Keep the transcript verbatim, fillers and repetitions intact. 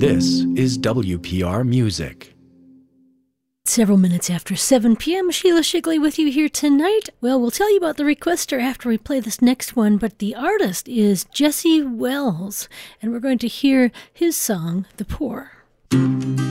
This is W P R Music. Several minutes after seven p.m., Sheila Shigley with you here tonight. Well, we'll tell you about the requester after we play this next one, but the artist is Jesse Wells, and we're going to hear his song, The Poor.